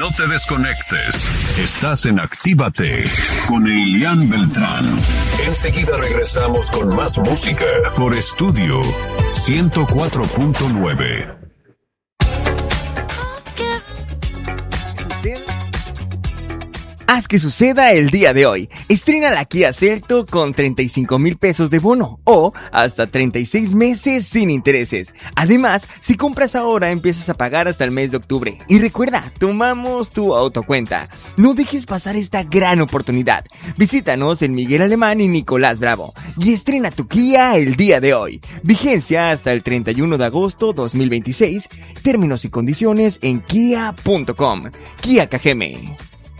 No te desconectes. Estás en Actívate con Elian Beltrán. Enseguida regresamos con más música por Estudio 104.9. Haz que suceda el día de hoy. Estrena la Kia Celto con 35,000 pesos de bono o hasta 36 meses sin intereses. Además, si compras ahora, empiezas a pagar hasta el mes de octubre. Y recuerda, tomamos tu autocuenta. No dejes pasar esta gran oportunidad. Visítanos en Miguel Alemán y Nicolás Bravo y estrena tu Kia el día de hoy. Vigencia hasta el 31 de agosto 2026. Términos y condiciones en kia.com. Kia KGM.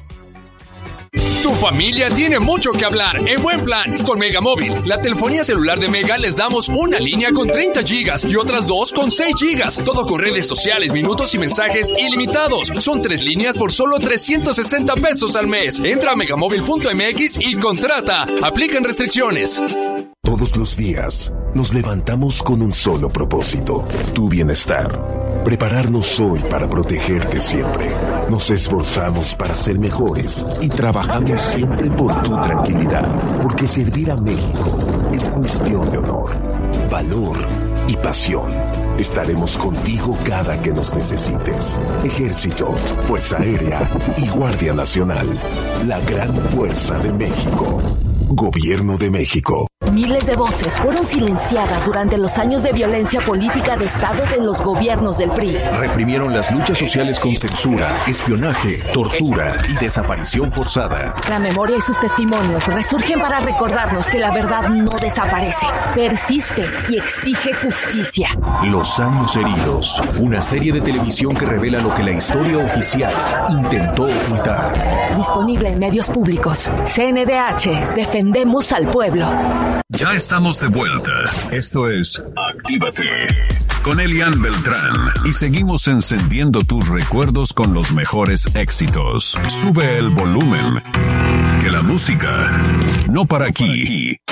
Tu familia tiene mucho que hablar en Buen Plan con Megamóvil. La telefonía celular de Mega les damos una línea con 30 gigas y otras 2 con 6 gigas. Todo con redes sociales, minutos y mensajes ilimitados. Son 3 líneas por solo 360 pesos al mes. Entra a megamóvil.mx y contrata. Aplican restricciones. Todos los días nos levantamos con un solo propósito: tu bienestar. Prepararnos hoy para protegerte siempre. Nos esforzamos para ser mejores y trabajamos siempre por tu tranquilidad. Porque servir a México es cuestión de honor, valor y pasión. Estaremos contigo cada que nos necesites. Ejército, Fuerza Aérea y Guardia Nacional. La gran fuerza de México. Gobierno de México. Miles de voces fueron silenciadas durante los años de violencia política de Estado de los gobiernos del PRI. Reprimieron las luchas sociales con censura, espionaje, tortura y desaparición forzada. La memoria y sus testimonios resurgen para recordarnos que la verdad no desaparece, persiste y exige justicia. Los años heridos, una serie de televisión que revela lo que la historia oficial intentó ocultar. Disponible en medios públicos. CNDH, defendemos al pueblo. Ya estamos de vuelta. Esto es Actívate con Elian Beltrán y seguimos encendiendo tus recuerdos con los mejores éxitos. Sube el volumen, que la música no para aquí.